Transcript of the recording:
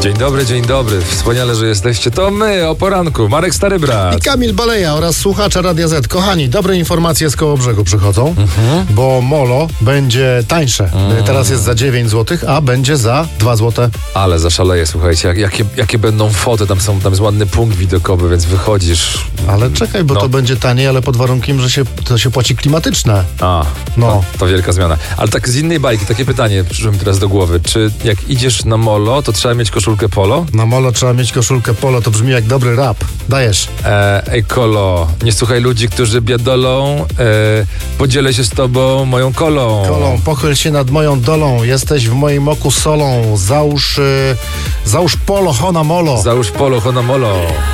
Dzień dobry. Wspaniale, że jesteście. To my o poranku. Marek Stary Brat. I Kamil Baleja oraz słuchacze Radia Z. Kochani, dobre informacje z Kołobrzegu przychodzą, bo molo będzie tańsze. Teraz jest za 9 zł, a będzie za 2 zł. Ale zaszaleję, słuchajcie, jakie będą foty, tam jest ładny punkt widokowy, więc wychodzisz. Ale czekaj, bo to będzie taniej, ale pod warunkiem, że to się płaci klimatyczne. To wielka zmiana. Ale tak z innej bajki, takie pytanie przyszło mi teraz do głowy. Czy jak idziesz na molo, to trzeba mieć koszulkę polo? Na molo trzeba mieć koszulkę polo, to brzmi jak dobry rap. Dajesz. Ej kolo, nie słuchaj ludzi, którzy biadolą, podzielę się z tobą moją kolą. Kolą, pochyl się nad moją dolą, jesteś w moim oku solą, załóż polo, hona molo. Załóż polo, hona molo.